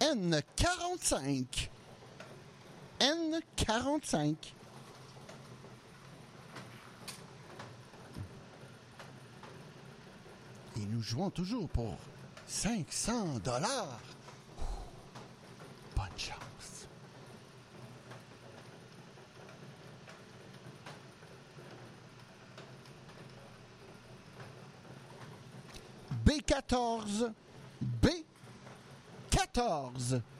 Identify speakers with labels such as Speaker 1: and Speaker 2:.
Speaker 1: N45. N45. Et nous jouons toujours pour 500 $. Bonne chance. B14. B14.